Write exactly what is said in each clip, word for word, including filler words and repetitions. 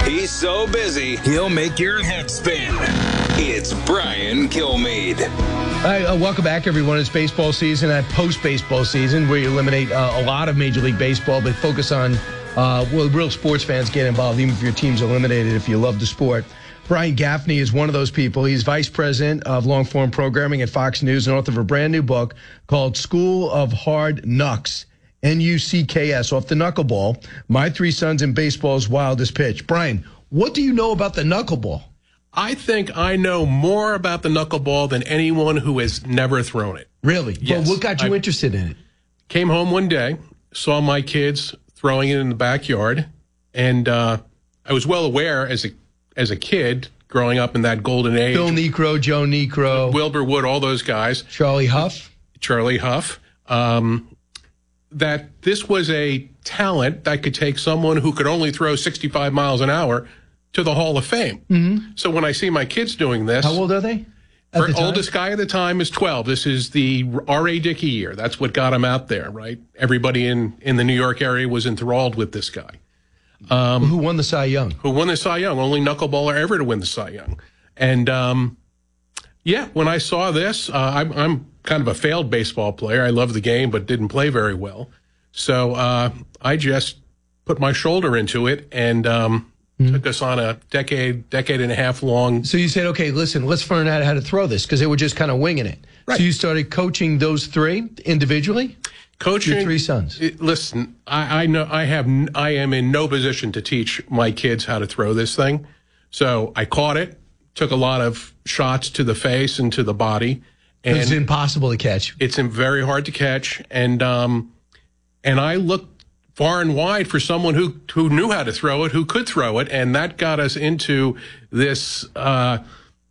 He's so busy, he'll make your head spin. It's Brian Kilmeade. Hi, uh, welcome back, everyone. It's baseball season and post-baseball season where you eliminate uh, a lot of Major League Baseball, but focus on, uh, well, real sports fans get involved, even if your team's eliminated, if you love the sport. Brian Gaffney is one of those people. He's vice president of long-form programming at Fox News and author of a brand new book called School of Hard Knucks, N U C K S, off the knuckleball, My Three Sons in Baseball's Wildest Pitch. Brian, what do you know about the knuckleball? I think I know more about the knuckleball than anyone who has never thrown it. Really? Yes. Well, what got you I interested in it? Came home one day, saw my kids throwing it in the backyard, and uh, I was well aware as a as a kid growing up in that golden age. Phil Niekro, Joe Niekro, Wilbur Wood, all those guys. Charlie Huff. Charlie Huff. Um, that this was a talent that could take someone who could only throw sixty-five miles an hour to the Hall of Fame. Mm-hmm. So when I see my kids doing this. How old are they? Our oldest guy at the time is twelve. This is the R A. Dickey year. That's what got him out there, right? Everybody in, in the New York area was enthralled with this guy. Um, who won the Cy Young? Who won the Cy Young. Only knuckleballer ever to win the Cy Young. And, um, yeah, when I saw this, uh, I'm, I'm kind of a failed baseball player. I love the game, but didn't play very well. So uh, I just put my shoulder into it and um, mm-hmm. took us on a decade, decade and a half long. So you said, okay, listen, let's find out how to throw this because they were just kind of winging it. Right. So you started coaching those three individually? Coaching your three sons. It, listen, I, I know I have I am in no position to teach my kids how to throw this thing. So I caught it, took a lot of shots to the face and to the body, and it's impossible to catch. It's very hard to catch, and um, and I looked far and wide for someone who who knew how to throw it, who could throw it, and that got us into this uh,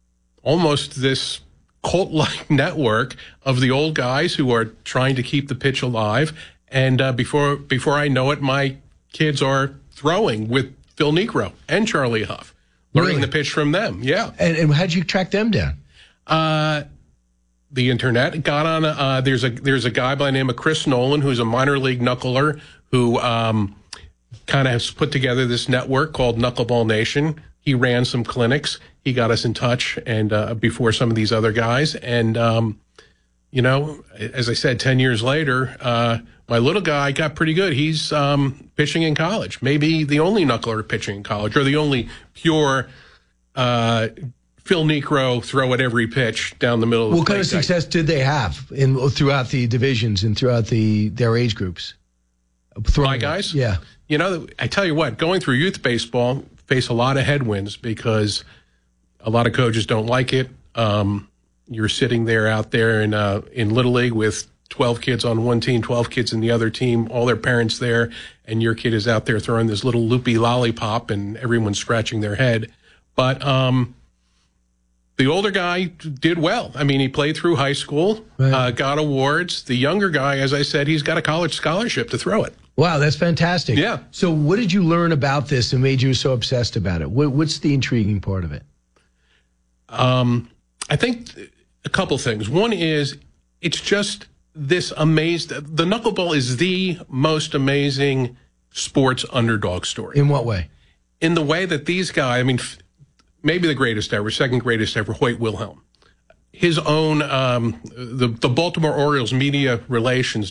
almost this cult-like network of the old guys who are trying to keep the pitch alive. And uh, before before I know it, my kids are throwing with Phil Niekro and Charlie Huff, learning really? the pitch from them. Yeah. And, and how'd you track them down? Uh, the internet. Got on. A, uh, there's a there's a guy by the name of Chris Nolan who's a minor league knuckler who um, kind of has put together this network called Knuckleball Nation. He ran some clinics. He got us in touch and uh, before some of these other guys. And, um, you know, as I said, ten years later, uh, my little guy got pretty good. He's um, pitching in college, maybe the only knuckler pitching in college or the only pure uh, Phil Niekro throw at every pitch down the middle of the What kind of success did they have in throughout the divisions and throughout the their age groups? My guys? Yeah. You know, I tell you what, going through youth baseball, face a lot of headwinds because a lot of coaches don't like it. Um, you're sitting there out there in uh, in Little League with twelve kids on one team, twelve kids in the other team, all their parents there, and your kid is out there throwing this little loopy lollipop and everyone's scratching their head. But um, the older guy did well. I mean, he played through high school, right. uh, got awards. The younger guy, as I said, he's got a college scholarship to throw it. Wow, that's fantastic. Yeah. So what did you learn about this and made you so obsessed about it? What, what's the intriguing part of it? Um, I think a couple things. One is it's just this amazed. The knuckleball is the most amazing sports underdog story. In what way? In the way that these guys, I mean, maybe the greatest ever, second greatest ever, Hoyt Wilhelm. His own, um, the, the Baltimore Orioles media relations